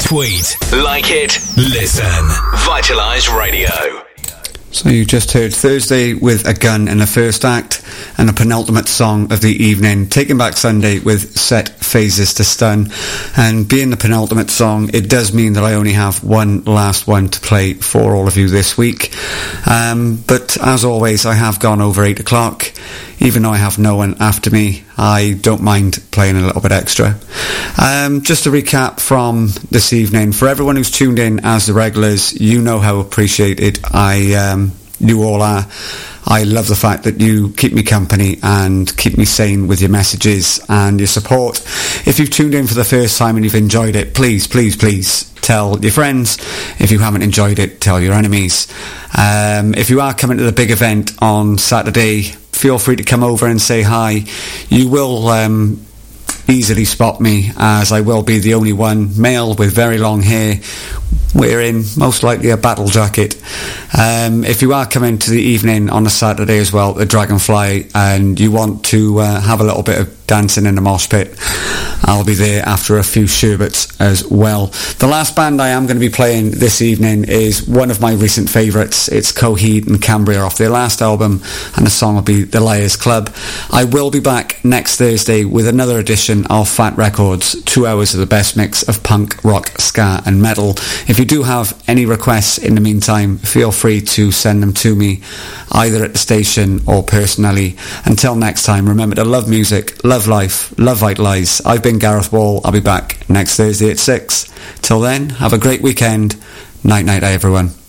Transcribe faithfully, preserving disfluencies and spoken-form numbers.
Tweet, like it, listen. Vitalise Radio. So you just heard Thursday with A Gun in the first act, and a penultimate song of the evening, Taking Back Sunday with Set Phases to Stun. And being the penultimate song, it does mean that I only have one last one to play for all of you this week. Um, but as always, I have gone over eight o'clock. Even though I have no one after me, I don't mind playing a little bit extra. Um, just to recap from this evening, for everyone who's tuned in as the regulars, you know how appreciated I um, you all are. I love the fact that you keep me company and keep me sane with your messages and your support. If you've tuned in for the first time and you've enjoyed it, please, please, please tell your friends. If you haven't enjoyed it, tell your enemies. Um, if you are coming to the big event on Saturday, feel free to come over and say hi. You will um, easily spot me, as I will be the only one male with very long hair wearing most likely a battle jacket. Um, if you are coming to the evening on a Saturday as well, the Dragonfly, and you want to uh, have a little bit of dancing in the mosh pit, I'll be there after a few sherbets as well. The last band I am going to be playing this evening is one of my recent favourites. It's Coheed and Cambria off their last album, and the song will be The Liars Club. I will be back next Thursday with another edition of Fat Records, two hours of the best mix of punk, rock, ska and metal. If you do have any requests in the meantime, feel free to send them to me, either at the station or personally. Until next time, remember to love music, love life, love Vitalise. I've been Gareth Wall. I'll be back next Thursday at six. Till then, have a great weekend. Night night everyone.